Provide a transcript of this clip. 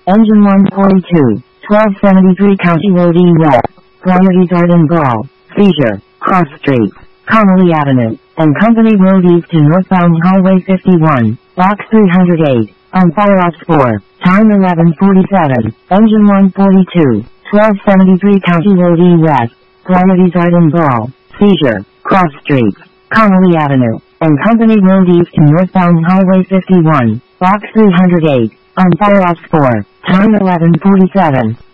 Engine 142, 1273 County Road E West, Priority Garden Ball, Seizure, Cross Street, Connolly Avenue, and Company Road East to northbound Highway 51, Box 308, on fire off 4, time 11:47, Engine 142, 1273 County Road E West, Priority Garden Ball, Seizure, Cross Street, Connolly Avenue, and Company Road East to northbound Highway 51, Box 308, on fire off 4, time 11:47.